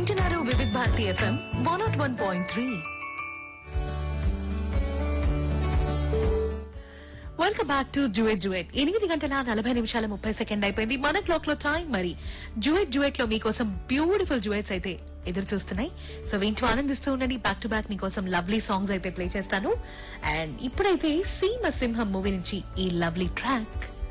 వింటున్నారు వివిధ Bharati FM 101.3. Welcome back to డ్యూయెట్. 8:40 అయిపోయింది మన క్లాక్ లో టైం. మరి డ్యూయెట్ లో మీకోసం బ్యూటిఫుల్ డ్యూయెట్స్ అయితే ఎదురు చూస్తున్నాయి. సో వింటూ ఆనందిస్తూ ఉండండి. బ్యాక్ టు బ్యాక్ మీకోసం లవ్లీ సాంగ్స్ అయితే ప్లే చేస్తాను. అండ్ ఇప్పుడైతే సీమ సింహం మూవీ నుంచి ఈ లవ్లీ ట్రాక్